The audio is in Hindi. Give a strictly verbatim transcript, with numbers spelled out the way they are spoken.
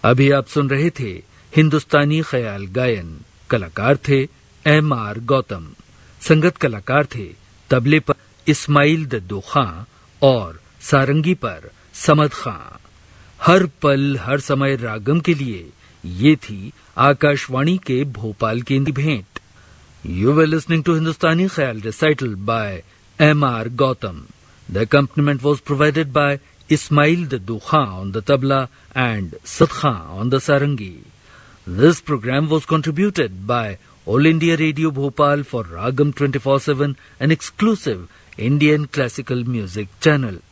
अभी आप सुन रहे थे हिंदुस्तानी ख्याल गायन। कलाकार थे एम आर गौतम। संगत कलाकार थे तबले पर इस्माइल दद्दू खां और सारंगी पर समद खां। हर पल हर समय रागम के लिए ये थी आकाशवाणी के भोपाल केंद्र की भेंट। यू वर लिसनिंग टू हिंदुस्तानी ख्याल recital bye M R Gautam. The accompaniment was provided by Ismail Daddu Khan on the tabla and Sad Khan on the sarangi. This program was contributed by All India Radio Bhopal for Ragam twenty-four seven, an exclusive Indian classical music channel.